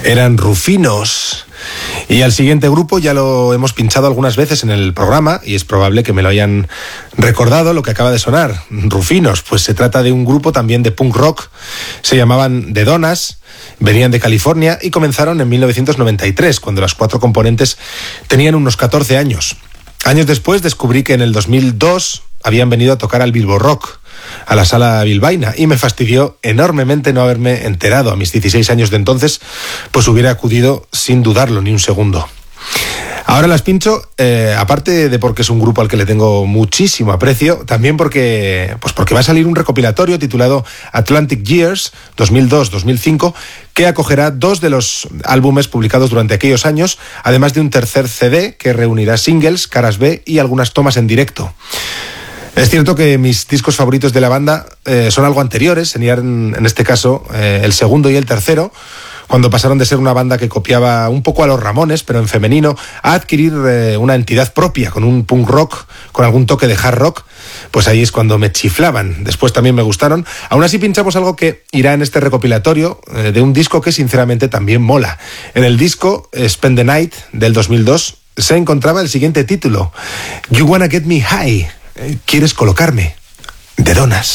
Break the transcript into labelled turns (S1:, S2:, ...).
S1: Eran Rufinos. Y al siguiente grupo ya lo hemos pinchado algunas veces en el programa y es probable que me lo hayan recordado lo que acaba de sonar. Rufinos, pues se trata de un grupo también de punk rock. Se llamaban The Donas, venían de California y comenzaron en 1993, cuando las 4 componentes tenían unos 14 años. Años después descubrí que en el 2002 habían venido a tocar al Bilbo Rock, a la sala bilbaína, y me fastidió enormemente no haberme enterado a mis 16 años de entonces, pues hubiera acudido sin dudarlo ni un segundo. Ahora las pincho, aparte de porque es un grupo al que le tengo muchísimo aprecio, también porque va a salir un recopilatorio titulado Atlantic Years 2002-2005, que acogerá 2 de los álbumes publicados durante aquellos años, además de un tercer CD que reunirá singles, caras B y algunas tomas en directo. Es cierto que mis discos favoritos de la banda son algo anteriores, serían en este caso el segundo y el tercero, cuando pasaron de ser una banda que copiaba un poco a los Ramones, pero en femenino, a adquirir una entidad propia, con un punk rock, con algún toque de hard rock. Pues ahí es cuando me chiflaban. Después también me gustaron. Aún así pinchamos algo que irá en este recopilatorio de un disco que sinceramente también mola. En el disco Spend the Night del 2002 se encontraba el siguiente título: You Wanna Get Me High. ¿Quieres colocarme? De Donas.